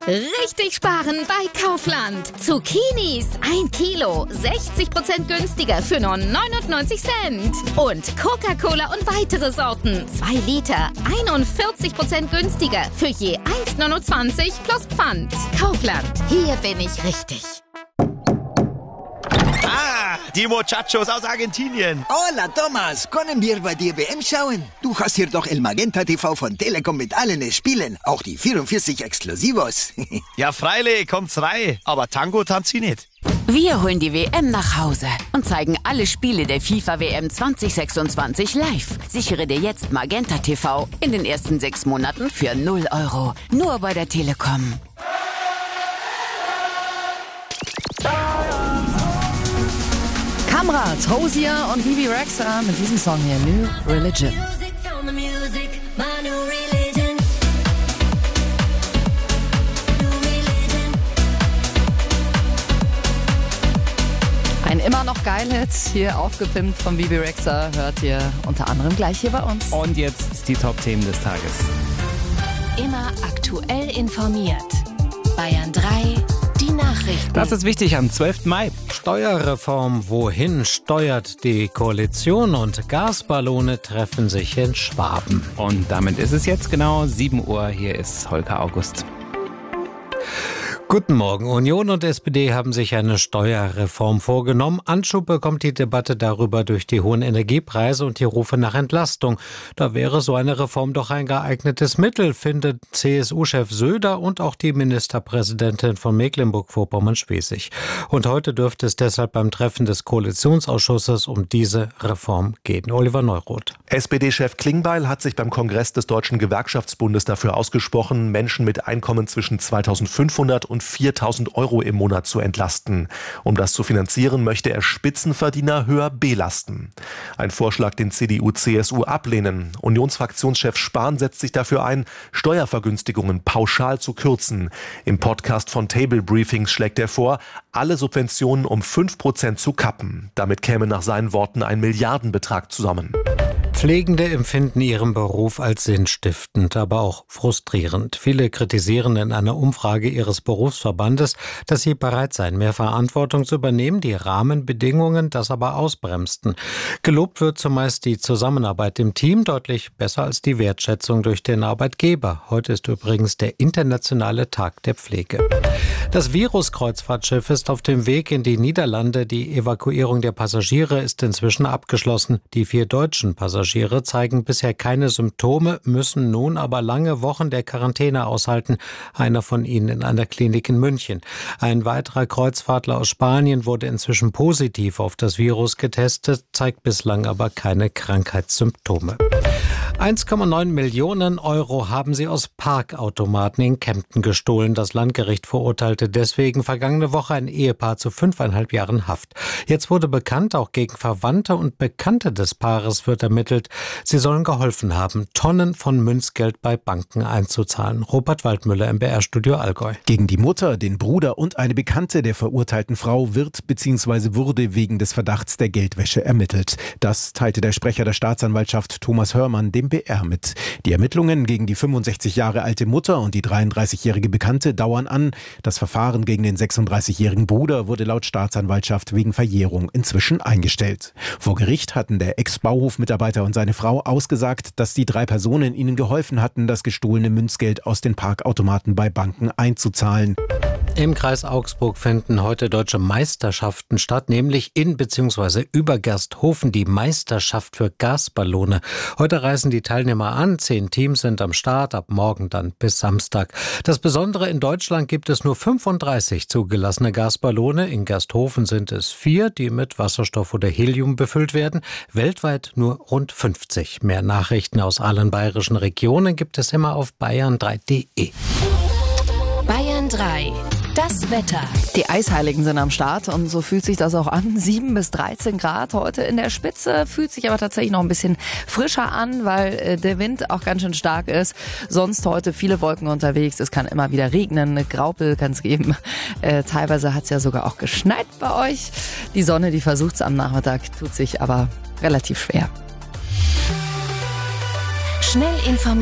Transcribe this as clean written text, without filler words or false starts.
Richtig sparen bei Kaufland. Zucchinis 1 Kilo, 60% günstiger für nur 99 Cent. Und Coca-Cola und weitere Sorten 2 Liter, 41% günstiger für je 1,29 plus Pfand. Kaufland, hier bin ich richtig. Die Muchachos aus Argentinien. Hola, Thomas. Können wir bei dir WM schauen? Du hast hier doch El Magenta TV von Telekom mit allen Spielen. Auch die 44 Exklusivos. Ja, freilich, kommt's rein. Aber Tango tanzt sie nicht. Wir holen die WM nach Hause und zeigen alle Spiele der FIFA WM 2026 live. Sichere dir jetzt Magenta TV in den ersten 6 Monaten für 0 €. Nur bei der Telekom. Kamrat, Hosier und Bibi Rexha mit diesem Song hier, New Religion. Ein immer noch Geil-Hit, hier aufgepimpt von Bibi Rexha, hört ihr unter anderem gleich hier bei uns. Und jetzt die Top-Themen des Tages. Immer aktuell informiert. Bayern 3, die Nachrichten. Das ist wichtig am 12. Mai. Steuerreform, wohin steuert die Koalition, und Gasballone treffen sich in Schwaben. Und damit ist es jetzt genau 7 Uhr. Hier ist Holger August. Guten Morgen. Union und SPD haben sich eine Steuerreform vorgenommen. Anschub bekommt die Debatte darüber durch die hohen Energiepreise und die Rufe nach Entlastung. Da wäre so eine Reform doch ein geeignetes Mittel, findet CSU-Chef Söder und auch die Ministerpräsidentin von Mecklenburg-Vorpommern-Schwesig. Und heute dürfte es deshalb beim Treffen des Koalitionsausschusses um diese Reform gehen. Oliver Neuroth. SPD-Chef Klingbeil hat sich beim Kongress des Deutschen Gewerkschaftsbundes dafür ausgesprochen, Menschen mit Einkommen zwischen 2.500 und 4.000 € im Monat zu entlasten. Um das zu finanzieren, möchte er Spitzenverdiener höher belasten. Ein Vorschlag, den CDU, CSU ablehnen. Unionsfraktionschef Spahn setzt sich dafür ein, Steuervergünstigungen pauschal zu kürzen. Im Podcast von Table Briefings schlägt er vor, alle Subventionen um 5% zu kappen. Damit käme nach seinen Worten ein Milliardenbetrag zusammen. Pflegende empfinden ihren Beruf als sinnstiftend, aber auch frustrierend. Viele kritisieren in einer Umfrage ihres Berufsverbandes, dass sie bereit seien, mehr Verantwortung zu übernehmen, die Rahmenbedingungen das aber ausbremsten. Gelobt wird zumeist die Zusammenarbeit im Team, deutlich besser als die Wertschätzung durch den Arbeitgeber. Heute ist übrigens der internationale Tag der Pflege. Das Virus-Kreuzfahrtschiff ist auf dem Weg in die Niederlande. Die Evakuierung der Passagiere ist inzwischen abgeschlossen. Die 4 deutschen Passagiere zeigen bisher keine Symptome, müssen nun aber lange Wochen der Quarantäne aushalten. Einer von ihnen in einer Klinik in München. Ein weiterer Kreuzfahrtler aus Spanien wurde inzwischen positiv auf das Virus getestet, zeigt bislang aber keine Krankheitssymptome. 1,9 Millionen € haben sie aus Parkautomaten in Kempten gestohlen. Das Landgericht verurteilte deswegen vergangene Woche ein Ehepaar zu 5,5 Jahren Haft. Jetzt wurde bekannt, auch gegen Verwandte und Bekannte des Paares wird ermittelt. Sie sollen geholfen haben, Tonnen von Münzgeld bei Banken einzuzahlen. Robert Waldmüller im BR-Studio Allgäu. Gegen die Mutter, den Bruder und eine Bekannte der verurteilten Frau wird bzw. wurde wegen des Verdachts der Geldwäsche ermittelt. Das teilte der Sprecher der Staatsanwaltschaft Thomas Hörmann dem BR mit. Die Ermittlungen gegen die 65 Jahre alte Mutter und die 33-jährige Bekannte dauern an. Das Verfahren gegen den 36-jährigen Bruder wurde laut Staatsanwaltschaft wegen Verjährung inzwischen eingestellt. Vor Gericht hatten der Ex-Bauhof-Mitarbeiter und seine Frau ausgesagt, dass die 3 Personen ihnen geholfen hatten, das gestohlene Münzgeld aus den Parkautomaten bei Banken einzuzahlen. Im Kreis Augsburg finden heute deutsche Meisterschaften statt, nämlich in bzw. über Gersthofen, die Meisterschaft für Gasballone. Heute reisen die Teilnehmer an, 10 Teams sind am Start, ab morgen dann bis Samstag. Das Besondere, in Deutschland gibt es nur 35 zugelassene Gasballone. In Gersthofen sind es 4, die mit Wasserstoff oder Helium befüllt werden. Weltweit nur rund 50. Mehr Nachrichten aus allen bayerischen Regionen gibt es immer auf bayern3.de. Bayern 3. Das Wetter. Die Eisheiligen sind am Start und so fühlt sich das auch an. 7 bis 13 Grad heute in der Spitze, fühlt sich aber tatsächlich noch ein bisschen frischer an, weil der Wind auch ganz schön stark ist. Sonst heute viele Wolken unterwegs, es kann immer wieder regnen, eine Graupel kann es geben. Teilweise hat es ja sogar auch geschneit bei euch. Die Sonne, die versucht es am Nachmittag, tut sich aber relativ schwer. Schnell informiert.